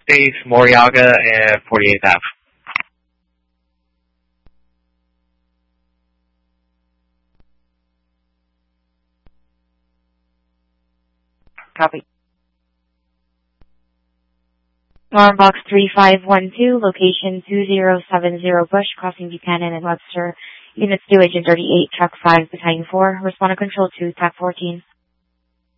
States, Moriaga, and 48th Ave. Copy. Alarm box 3512, location 2070 Bush, crossing Buchanan and Webster. Units 2, Agent 38, Truck 5, Battalion 4. Respond to Control 2, TAC 14.